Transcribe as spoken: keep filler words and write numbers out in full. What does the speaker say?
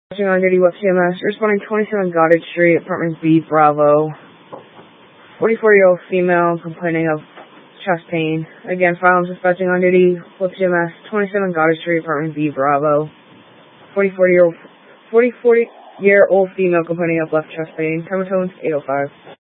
Dispatching on duty, West C M S, responding twenty-seven Goddard Street, apartment B, Bravo. forty-four-year-old female complaining of chest pain. Again, files dispatching on duty, West C M S, twenty-seven Goddard Street, apartment B, Bravo. forty-four-year-old forty-four-year-old female complaining of left chest pain. Comatose eight oh five.